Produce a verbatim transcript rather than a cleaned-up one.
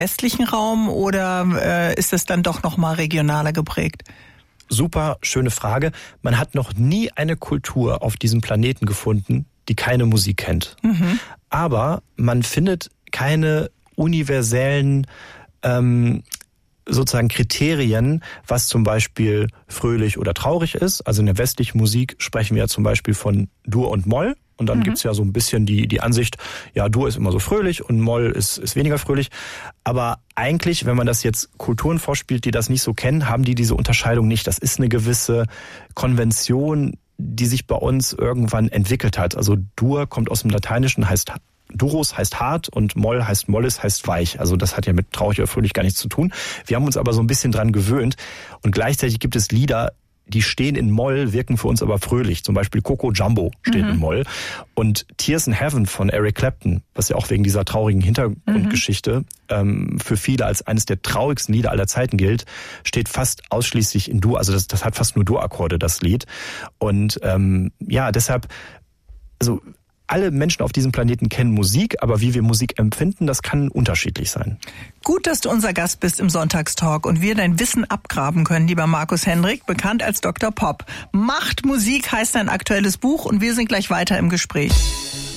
westlichen Raum oder äh, ist es dann doch nochmal regionaler geprägt? Super schöne Frage. Man hat noch nie eine Kultur auf diesem Planeten gefunden, die keine Musik kennt. Mhm. Aber man findet keine universellen ähm, sozusagen Kriterien, was zum Beispiel fröhlich oder traurig ist. Also in der westlichen Musik sprechen wir ja zum Beispiel von Dur und Moll. Und dann mhm. gibt's ja so ein bisschen die die Ansicht, ja, Dur ist immer so fröhlich und Moll ist ist weniger fröhlich. Aber eigentlich, wenn man das jetzt Kulturen vorspielt, die das nicht so kennen, haben die diese Unterscheidung nicht. Das ist eine gewisse Konvention, die sich bei uns irgendwann entwickelt hat. Also Dur kommt aus dem Lateinischen, heißt Duros heißt hart und Moll heißt Mollis, heißt weich. Also das hat ja mit traurig oder fröhlich gar nichts zu tun. Wir haben uns aber so ein bisschen dran gewöhnt. Und gleichzeitig gibt es Lieder, die stehen in Moll, wirken für uns aber fröhlich. Zum Beispiel Coco Jumbo steht mhm. in Moll. Und Tears in Heaven von Eric Clapton, was ja auch wegen dieser traurigen Hintergrundgeschichte mhm. ähm, für viele als eines der traurigsten Lieder aller Zeiten gilt, steht fast ausschließlich in Dur. Also das, das hat fast nur Dur-Akkorde, das Lied. Und ähm, ja, deshalb, also alle Menschen auf diesem Planeten kennen Musik, aber wie wir Musik empfinden, das kann unterschiedlich sein. Gut, dass du unser Gast bist im Sonntagstalk und wir dein Wissen abgraben können, lieber Markus Hendrick, bekannt als Doktor Pop. Macht Musik heißt dein aktuelles Buch und wir sind gleich weiter im Gespräch.